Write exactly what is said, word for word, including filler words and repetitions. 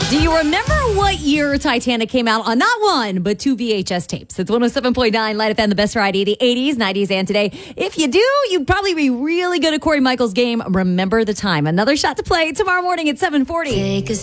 Do you remember what year Titanic came out on not one, but two V H S tapes? It's one oh seven point nine Light F M, the best variety of the eighties, nineties, and today. If you do, you'd probably be really good at Corey Michaels' game. Remember the Time. Another shot to play tomorrow morning at seven forty. Take a